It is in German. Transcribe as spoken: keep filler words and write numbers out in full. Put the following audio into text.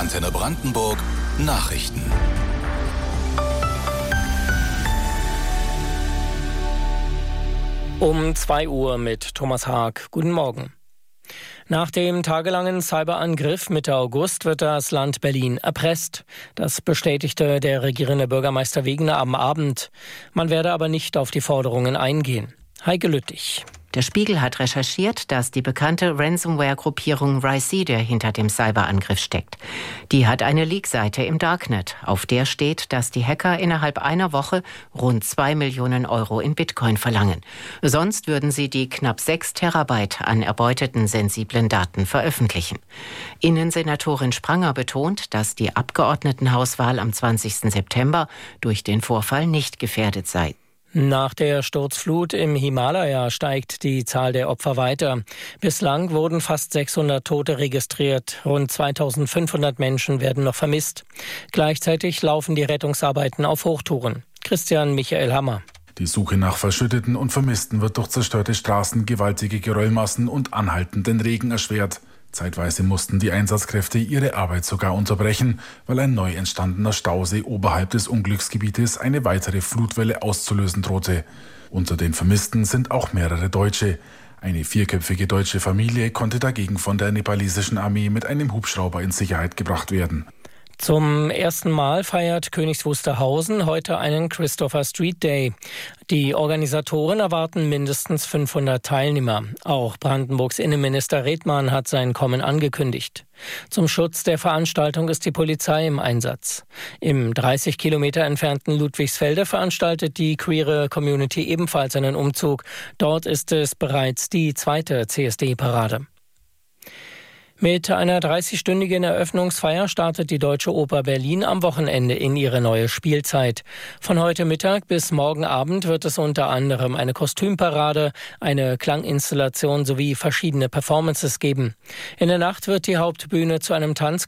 Antenne Brandenburg Nachrichten. Um zwei Uhr mit Thomas Haag. Guten Morgen. Nach dem tagelangen Cyberangriff Mitte August wird das Land Berlin erpresst. Das bestätigte der regierende Bürgermeister Wegener am Abend. Man werde aber nicht auf die Forderungen eingehen. Heike Lüttich. Der Spiegel hat recherchiert, dass die bekannte Ransomware-Gruppierung Rhysida hinter dem Cyberangriff steckt. Die hat eine Leak-Seite im Darknet. Auf der steht, dass die Hacker innerhalb einer Woche rund zwei Millionen Euro in Bitcoin verlangen. Sonst würden sie die knapp sechs Terabyte an erbeuteten sensiblen Daten veröffentlichen. Innensenatorin Spranger betont, dass die Abgeordnetenhauswahl am zwanzigsten September durch den Vorfall nicht gefährdet sei. Nach der Sturzflut im Himalaya steigt die Zahl der Opfer weiter. Bislang wurden fast sechshundert Tote registriert. Rund zweitausendfünfhundert Menschen werden noch vermisst. Gleichzeitig laufen die Rettungsarbeiten auf Hochtouren. Christian Michael Hammer. Die Suche nach Verschütteten und Vermissten wird durch zerstörte Straßen, gewaltige Geröllmassen und anhaltenden Regen erschwert. Zeitweise mussten die Einsatzkräfte ihre Arbeit sogar unterbrechen, weil ein neu entstandener Stausee oberhalb des Unglücksgebietes eine weitere Flutwelle auszulösen drohte. Unter den Vermissten sind auch mehrere Deutsche. Eine vierköpfige deutsche Familie konnte dagegen von der nepalesischen Armee mit einem Hubschrauber in Sicherheit gebracht werden. Zum ersten Mal feiert Königs Wusterhausen heute einen Christopher Street Day. Die Organisatoren erwarten mindestens fünfhundert Teilnehmer. Auch Brandenburgs Innenminister Redmann hat sein Kommen angekündigt. Zum Schutz der Veranstaltung ist die Polizei im Einsatz. Im dreißig Kilometer entfernten Ludwigsfelde veranstaltet die queere Community ebenfalls einen Umzug. Dort ist es bereits die zweite C S D-Parade. Mit einer dreißigstündigen Eröffnungsfeier startet die Deutsche Oper Berlin am Wochenende in ihre neue Spielzeit. Von heute Mittag bis morgen Abend wird es unter anderem eine Kostümparade, eine Klanginstallation sowie verschiedene Performances geben. In der Nacht wird die Hauptbühne zu einem Tanz